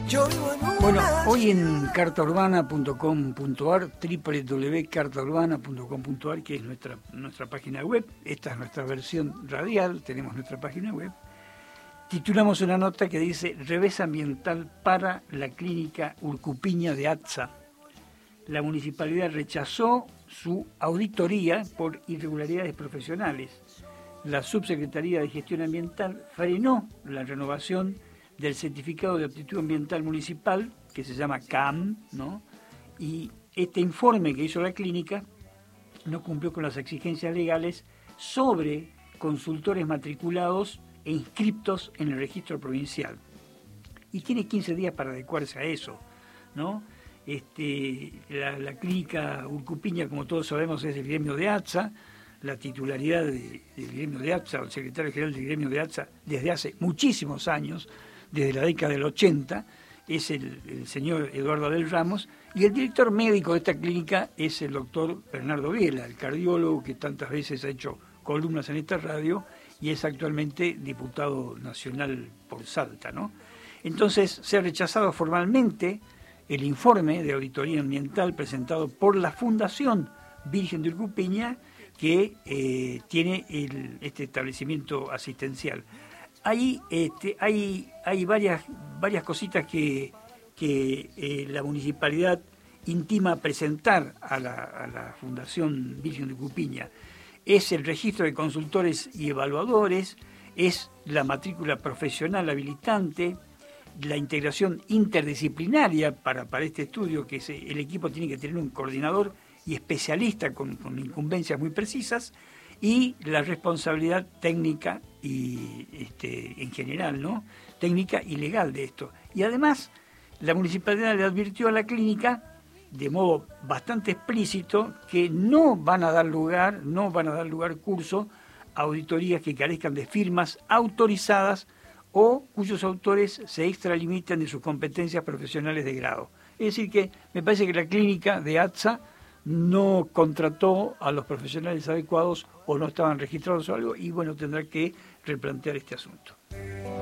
Bueno, hoy en cartaurbana.com.ar, www.cartaurbana.com.ar, que es nuestra página web, esta es nuestra versión radial, tenemos nuestra página web, titulamos una nota que dice Revés ambiental para la clínica Urcupiña de ATSA. La municipalidad rechazó su auditoría por irregularidades profesionales. La Subsecretaría de Gestión Ambiental frenó la renovación del certificado de aptitud ambiental municipal, que se llama CAM, ¿no? Y este informe que hizo la clínica no cumplió con las exigencias legales sobre consultores matriculados e inscriptos en el registro provincial. Y tiene 15 días para adecuarse a eso, ¿no? La clínica Urcupiña, como todos sabemos, es del gremio de ATSA. La titularidad del gremio de ATSA, o el secretario general del gremio de ATSA, desde hace muchísimos años, desde la década del 80, es el señor Eduardo Abel Ramos, y el director médico de esta clínica es el doctor Bernardo Biela, el cardiólogo que tantas veces ha hecho columnas en esta radio y es actualmente diputado nacional por Salta, ¿no? Entonces se ha rechazado formalmente el informe de auditoría ambiental presentado por la Fundación Virgen de Urcupiña, que tiene este establecimiento asistencial. Ahí hay varias cositas que la municipalidad intima presentar a la Fundación Virgen de Urcupiña. Es el registro de consultores y evaluadores, es la matrícula profesional habilitante, la integración interdisciplinaria para este estudio, que el equipo tiene que tener un coordinador y especialista con incumbencias muy precisas, y la responsabilidad técnica y en general, ¿no? Técnica y legal de esto. Y además, la municipalidad le advirtió a la clínica, de modo bastante explícito, que no van a dar lugar curso a auditorías que carezcan de firmas autorizadas o cuyos autores se extralimiten de sus competencias profesionales de grado. Es decir que me parece que la clínica de ATSA no contrató a los profesionales adecuados o no estaban registrados o algo, y bueno, tendrá que replantear este asunto.